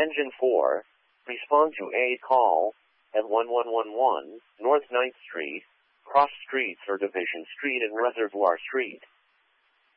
Engine 4, respond to a call at 1111 North 9th Street, Cross Streets or Division Street and Reservoir Street.